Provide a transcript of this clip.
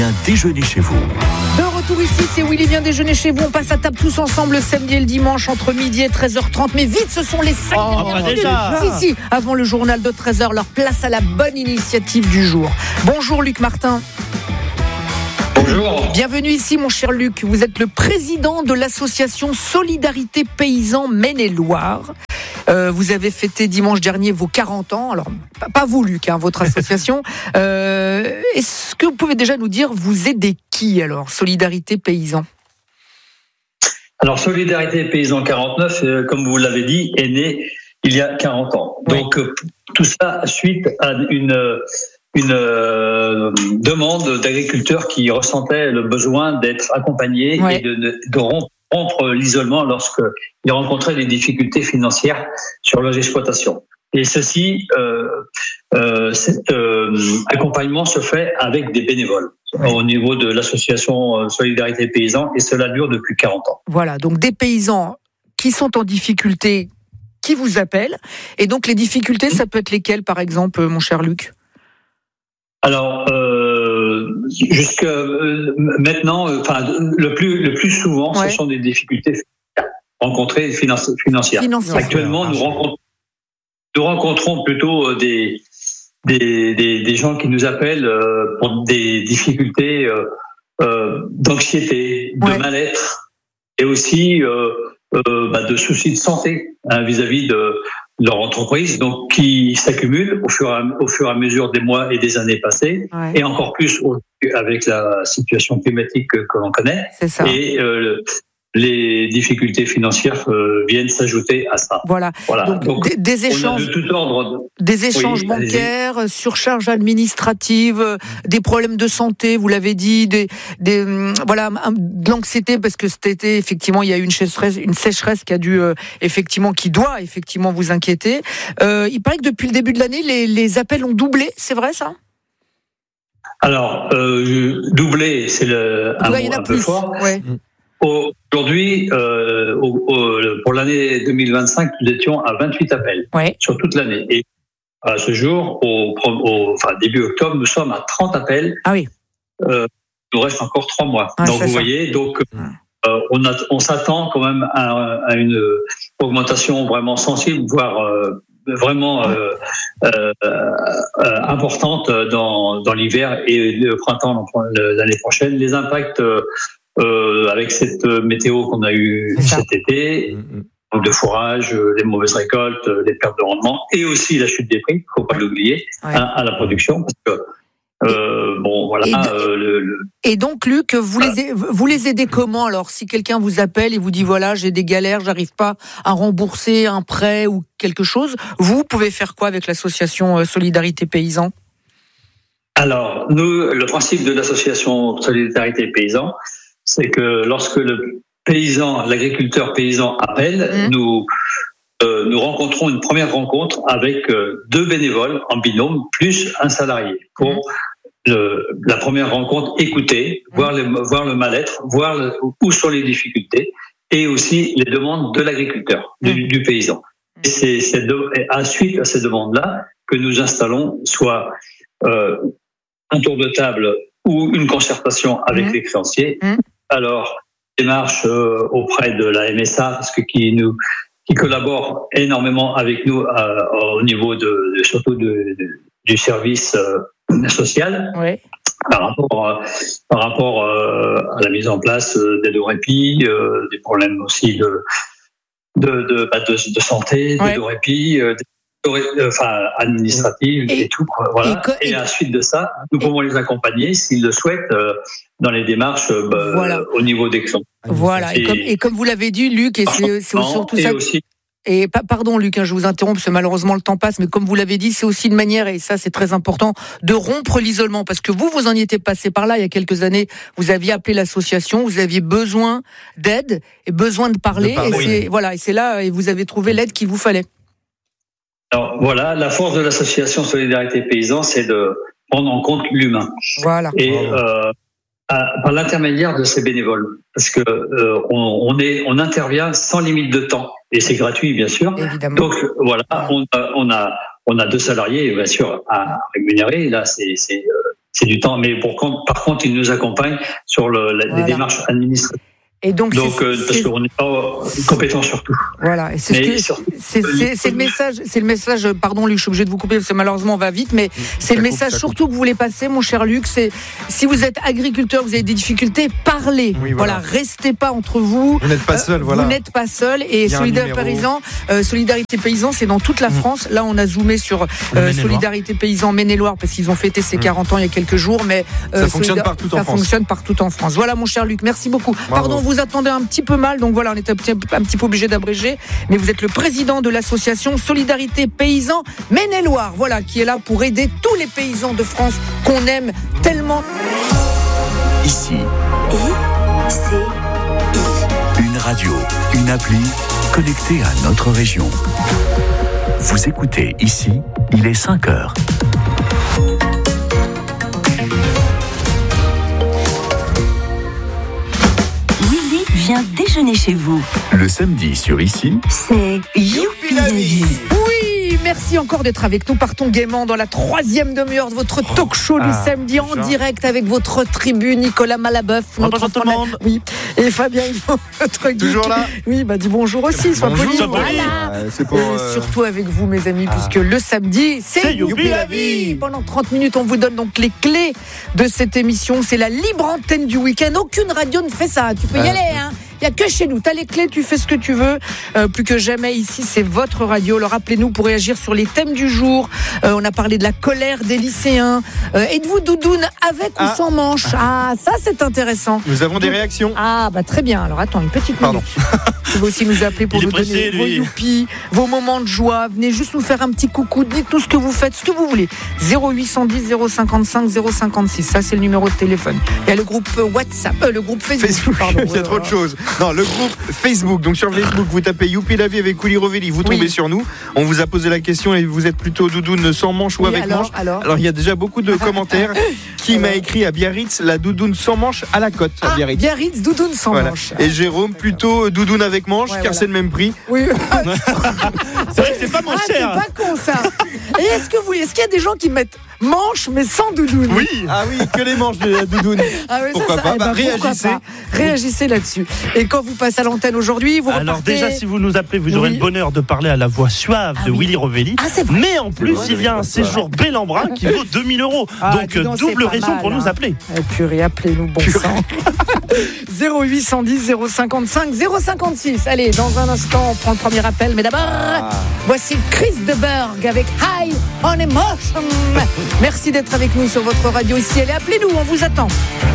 Un déjeuner chez vous. De retour ici, c'est Willy vient déjeuner chez vous. On passe à table tous ensemble le samedi et le dimanche entre midi et 13h30. Mais vite, ce sont les 5 dernières minutes. Si, avant le journal de 13h, leur place à la bonne initiative du jour. Bonjour Luc Martin. Bonjour. Bienvenue ici mon cher Luc. Vous êtes le président de l'association Solidarité Paysans Maine-et-Loire. Vous avez fêté dimanche dernier vos 40 ans. Alors, pas vous Luc, votre association. Est-ce que vous pouvez déjà nous dire, vous aidez qui alors, Solidarité Paysans ? Alors, Solidarité Paysans 49, comme vous l'avez dit, est né il y a 40 ans. Oui. Donc, tout ça suite à une demande d'agriculteurs qui ressentaient le besoin d'être accompagnés et de rompre l'isolement lorsqu'ils rencontraient des difficultés financières sur leurs exploitations. Et ceci, cet accompagnement se fait avec des bénévoles au niveau de l'association Solidarité Paysans, et cela dure depuis 40 ans. Voilà, donc des paysans qui sont en difficulté, qui vous appellent. Et donc les difficultés, ça peut être lesquelles, par exemple, mon cher Luc ? Alors, jusque maintenant, le plus souvent, ce sont des difficultés rencontrées financières. Actuellement, nous rencontrons plutôt des gens qui nous appellent pour des difficultés d'anxiété, de mal-être, et aussi de soucis de santé vis-à-vis de leur entreprise, donc qui s'accumulent au fur et à mesure des mois et des années passées, et encore plus avec la situation climatique que l'on connaît. C'est ça. Et les difficultés financières viennent s'ajouter à ça. Voilà. Donc des échanges, de tout ordre. Des échanges bancaires, surcharge administrative, des problèmes de santé, vous l'avez dit, de l'anxiété, parce que cet été, effectivement, il y a eu une sécheresse qui a dû, qui doit effectivement vous inquiéter. Il paraît que depuis le début de l'année, les appels ont doublé, c'est vrai ça ? Alors, doublé, c'est un mot un peu fort. Ouais. Aujourd'hui, pour l'année 2025, nous étions à 28 appels sur toute l'année. Et à ce jour, début octobre, nous sommes à 30 appels. Ah oui. Il nous reste encore 3 mois. Donc vous voyez, on s'attend quand même à une augmentation vraiment sensible, voire vraiment importante dans l'hiver et le printemps l'année prochaine. Les impacts avec cette météo qu'on a eue cet été, de fourrage, les mauvaises récoltes, les pertes de rendement, et aussi la chute des prix, il ne faut pas l'oublier, à la production, parce que Et donc Luc, vous les aidez comment alors, si quelqu'un vous appelle et vous dit voilà, j'ai des galères, j'arrive pas à rembourser un prêt ou quelque chose, vous pouvez faire quoi avec l'association Solidarité Paysans ? Alors, nous, le principe de l'association Solidarité Paysans, c'est que lorsque l'agriculteur paysan appelle, nous rencontrons une première rencontre avec 2 bénévoles en binôme plus un salarié pour la première rencontre, écouter, voir le mal-être, voir où sont les difficultés et aussi les demandes de l'agriculteur, du paysan. Et c'est suite à ces demandes-là que nous installons soit un tour de table ou une concertation avec les créanciers. Alors, démarche auprès de la MSA, parce que qui collabore énormément avec nous au niveau surtout du service social, par rapport à la mise en place d'aide au répit, des problèmes aussi de santé, d'aide au répit, administrative et tout. Voilà. Et à la suite de ça, nous pouvons les accompagner s'ils le souhaitent dans les démarches au niveau des clients. Voilà. Et comme vous l'avez dit, Luc, et c'est surtout ça. Et pardon Luc, je vous interromps parce que malheureusement le temps passe, mais comme vous l'avez dit, c'est aussi une manière, et ça c'est très important, de rompre l'isolement, parce que vous en étiez passé par là il y a quelques années, vous aviez appelé l'association, vous aviez besoin d'aide et besoin de parler, et c'est là, et vous avez trouvé l'aide qu'il vous fallait. Alors voilà, la force de l'association Solidarité Paysans, c'est de prendre en compte l'humain. Voilà. Et par l'intermédiaire de ces bénévoles, parce que on intervient sans limite de temps et c'est gratuit bien sûr. Évidemment. Donc voilà, on a 2 salariés bien sûr à rémunérer. Là c'est c'est du temps. Mais par contre, ils nous accompagnent sur les démarches administratives. Et donc parce qu'on n'est pas compétent sur tout. Voilà, et c'est le message. Pardon, Luc, je suis obligé de vous couper parce que malheureusement on va vite, mais c'est le message surtout que vous voulez passer, mon cher Luc. C'est si vous êtes agriculteur, vous avez des difficultés, parlez. Oui, voilà, restez pas entre vous. Vous n'êtes pas seul, voilà. Vous n'êtes pas seul. Et Solidarité Paysan, c'est dans toute la France. Là, on a zoomé sur Solidarité Paysan Maine-et-Loire parce qu'ils ont fêté ses 40 ans il y a quelques jours, mais ça fonctionne partout en France. Voilà, mon cher Luc, merci beaucoup. Pardon, vous attendez un petit peu mal, donc voilà, on est un petit peu obligé d'abréger, mais vous êtes le président de l'association Solidarité Paysan Maine-et-Loire, voilà, qui est là pour aider tous les paysans de France qu'on aime tellement. Ici, une radio, une appli connectée à notre région. Vous écoutez Ici, il est 5h. Viens déjeuner chez vous. Le samedi sur Ici, c'est Youpi la vie. Oui, merci encore d'être avec nous. Partons gaiement dans la 3e demi-heure de votre talk show du samedi en direct avec votre tribu Nicolas Malabeuf. Bonjour tout le monde. Oui, et Fabien Hinault, notre guide. Toujours là. Oui, dis bonjour aussi, sois poli. Voilà. C'est pour, surtout avec vous, mes amis, puisque le samedi, c'est Youpi la vie. Pendant 30 minutes, on vous donne donc les clés de cette émission. C'est la libre antenne du week-end. Aucune radio ne fait ça. Tu peux y aller, hein. Il n'y a que chez nous. Tu as les clés, tu fais ce que tu veux. Plus que jamais, ici, c'est votre radio. Alors, appelez-nous pour réagir sur les thèmes du jour. On a parlé de la colère des lycéens. Êtes-vous doudoune avec ou sans manche? Ah, ça, c'est intéressant. Nous avons des réactions. Ah, très bien. Alors, attends, une petite minute. Vous pouvez aussi nous appeler pour nous donner vos youpi, vos moments de joie. Venez juste nous faire un petit coucou. Dites-nous ce que vous faites, ce que vous voulez. 0810 055 056. Ça, c'est le numéro de téléphone. Il y a le groupe WhatsApp, le groupe Facebook. Pardon. Il y a trop de choses. Non, le groupe Facebook. Donc sur Facebook, vous tapez Youpi la vie avec Willy Rovelli, vous tombez sur nous. On vous a posé la question et vous êtes plutôt doudoune sans manche ou avec manche. Alors il y a déjà beaucoup de commentaires. Qui m'a écrit à Biarritz la doudoune sans manche à la côte à Biarritz. Biarritz, doudoune sans manche. Et Jérôme plutôt doudoune avec manche car c'est le même prix. Oui. C'est vrai que c'est pas moins cher. C'est pas con ça. Et est-ce qu'il y a des gens qui mettent manche mais sans doudoune? Oui. Ah oui, que les manches de la doudoune. Pourquoi pas? Réagissez. Réagissez là-dessus. Et quand vous passez à l'antenne aujourd'hui, vous repartez... Alors déjà, si vous nous appelez, vous aurez le bonheur de parler à la voix suave de Willy Rovelli. Mais en plus, il y a un séjour Bel-en-Bras qui vaut 2 000 €. Donc double raison pour nous appeler. Purée, appelez-nous, bon sang. 0810 055 056. Allez, dans un instant, on prend le premier appel. Mais d'abord, voici Chris de Berg avec High on Emotion. Merci d'être avec nous sur votre radio ici. Allez, appelez-nous, on vous attend.